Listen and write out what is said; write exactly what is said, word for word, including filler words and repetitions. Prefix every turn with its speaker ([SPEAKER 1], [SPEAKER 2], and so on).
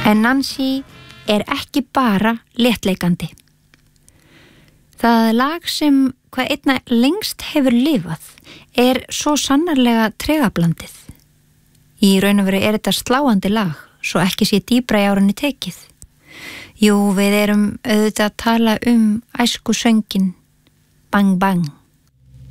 [SPEAKER 1] En Nancy er ekki bara léttleikandi. Það lag sem hvað einna lengst hefur lifað er svo sannarlega tregablandið. Í raun og veru er þetta sláandi lag, svo ekki sé dýbra í árinni tekið. Jú, við erum auðvitað að tala um æsku söngin Bang Bang.